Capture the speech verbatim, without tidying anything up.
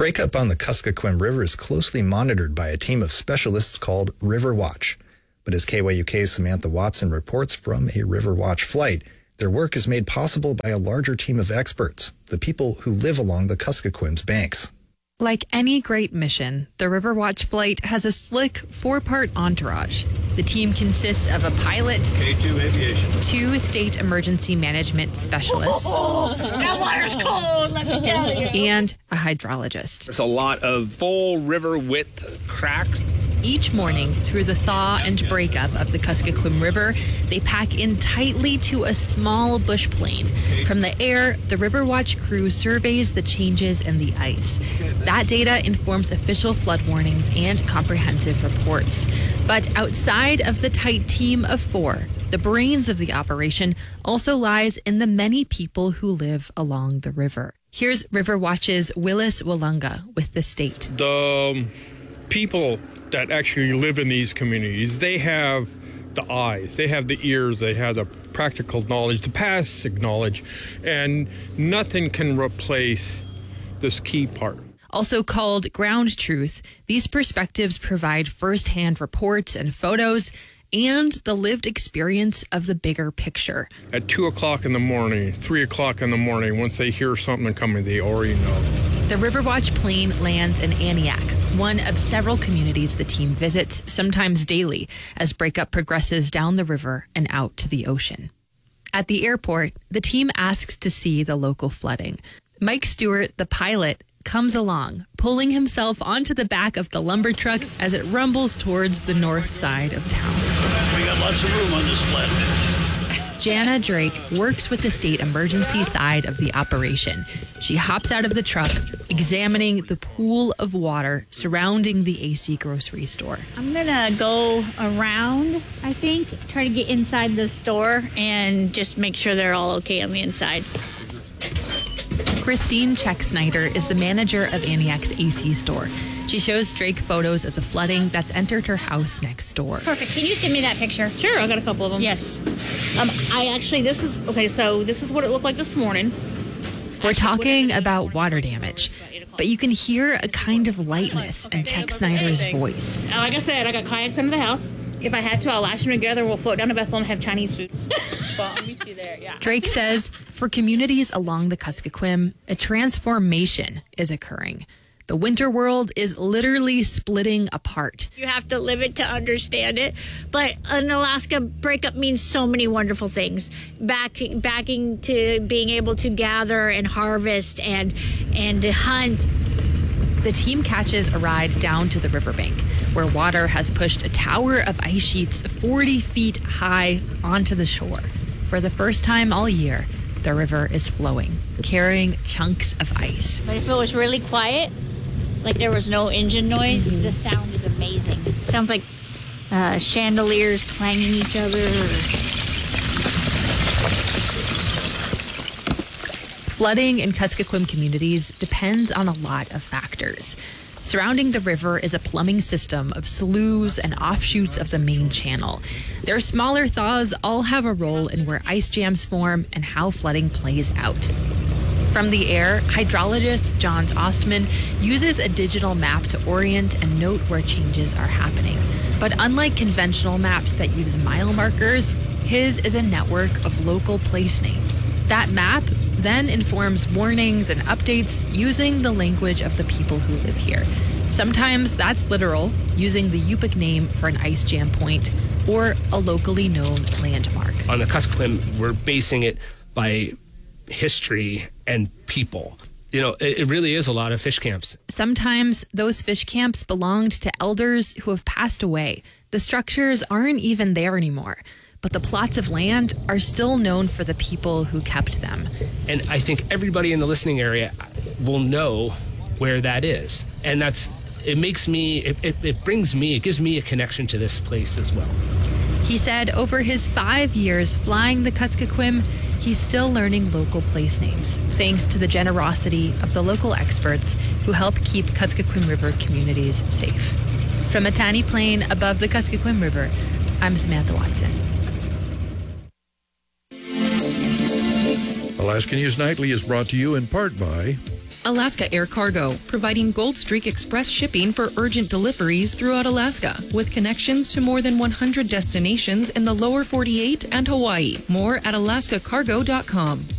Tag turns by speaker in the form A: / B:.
A: Breakup on the Kuskokwim River is closely monitored by a team of specialists called River Watch. But as K Y U K's Samantha Watson reports from a River Watch flight, their work is made possible by a larger team of experts, the people who live along the Kuskokwim's banks.
B: Like any great mission, the River Watch flight has a slick four-part entourage. The team consists of a pilot,
C: K two Aviation,
B: two state emergency management specialists,
D: Oh, that water's cold, let me tell you.
B: and a hydrologist.
E: There's a lot of full river width cracks.
B: Each morning, through the thaw and breakup of the Kuskokwim River, they pack in tightly to a small bush plane. From the air, the River Watch crew surveys the changes in the ice. That data informs official flood warnings and comprehensive reports. But outside of the tight team of four, the brains of the operation also lies in the many people who live along the river. Here's River Watch's Willis Walunga with the state.
F: The um, people that actually live in these communities, they have the eyes, they have the ears, they have the practical knowledge, the passive knowledge, and nothing can replace this key part.
B: Also called ground truth, these perspectives provide firsthand reports and photos and the lived experience of the bigger picture.
F: At two o'clock in the morning, three o'clock in the morning, once they hear something coming, they already know.
B: The River Watch plane lands in Aniak, one of several communities the team visits, sometimes daily, as breakup progresses down the river and out to the ocean. At the airport, the team asks to see the local flooding. Mike Stewart, the pilot, comes along, pulling himself onto the back of the lumber truck as it rumbles towards the north side of town.
C: We got lots of room on this flat.
B: Jana Drake works with the state emergency side of the operation. She hops out of the truck, examining the pool of water surrounding the A C grocery store.
D: I'm gonna go around, I think, try to get inside the store and just make sure they're all okay on the inside.
B: Christine Check Snyder is the manager of Aniak's A C store. She shows Drake photos of the flooding that's entered her house next door.
D: Perfect. Can you send me that picture?
G: Sure, I got a couple of them.
D: Yes.
G: Um, I actually, this is, okay, so this is what it looked like this morning.
B: We're talking about water damage, but you can hear a kind of lightness in Check Snyder's voice.
G: Uh, Like I said, I got kayaks under the house. If I had to, I'll lash them together and we'll float down to Bethel and have Chinese food. Well, I'll meet you there, yeah.
B: Drake says for communities along the Kuskokwim, a transformation is occurring. The winter world is literally splitting apart.
D: You have to live it to understand it. But an Alaska breakup means so many wonderful things. Back, backing to being able to gather and harvest and and to hunt.
B: The team catches a ride down to the riverbank, where water has pushed a tower of ice sheets forty feet high onto the shore. For the first time all year, the river is flowing, carrying chunks of ice.
D: But if it was really quiet, like there was no engine noise, the sound is amazing. It sounds like uh, chandeliers clanging each other.
B: Flooding in Kuskokwim communities depends on a lot of factors. Surrounding the river is a plumbing system of sloughs and offshoots of the main channel. Their smaller thaws all have a role in where ice jams form and how flooding plays out. From the air, hydrologist John Ostman uses a digital map to orient and note where changes are happening. But unlike conventional maps that use mile markers, his is a network of local place names. That map then informs warnings and updates using the language of the people who live here. Sometimes that's literal, using the Yupik name for an ice jam point or a locally known landmark.
H: On the Kuskokwim, we're basing it by history and people. You know, it, it really is a lot of fish camps.
B: Sometimes those fish camps belonged to elders who have passed away. The structures aren't even there anymore, but the plots of land are still known for the people who kept them.
H: And I think everybody in the listening area will know where that is. And that's, it makes me, it, it, it brings me, it gives me a connection to this place as well.
B: He said over his five years flying the Kuskokwim, he's still learning local place names, thanks to the generosity of the local experts who help keep Kuskokwim River communities safe. From a tiny plane above the Kuskokwim River, I'm Samantha Watson.
I: Alaska News Nightly is brought to you in part by Alaska Air Cargo, providing Gold Streak Express shipping for urgent deliveries throughout Alaska, with connections to more than one hundred destinations in the lower forty-eight and Hawaii. More at alaska cargo dot com.